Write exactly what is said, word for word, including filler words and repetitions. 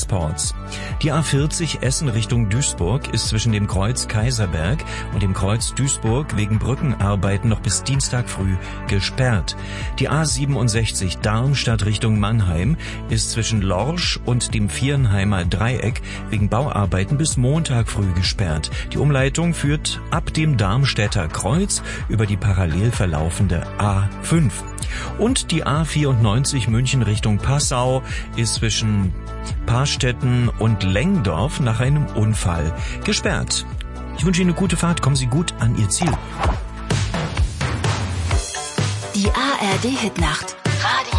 Transports. Die A vierzig Essen Richtung Duisburg ist zwischen dem Kreuz Kaiserberg und dem Kreuz Duisburg wegen Brückenarbeiten noch bis Dienstag früh gesperrt. Die A siebenundsechzig Darmstadt Richtung Mannheim ist zwischen Lorsch und dem Viernheimer Dreieck wegen Bauarbeiten bis Montag früh gesperrt. Die Umleitung führt ab dem Darmstädter Kreuz über die parallel verlaufende A fünf. Und die A vierundneunzig München Richtung Passau ist zwischen Parstetten und Lengdorf nach einem Unfall gesperrt. Ich wünsche Ihnen eine gute Fahrt. Kommen Sie gut an Ihr Ziel. Die A R D Hitnacht. Radio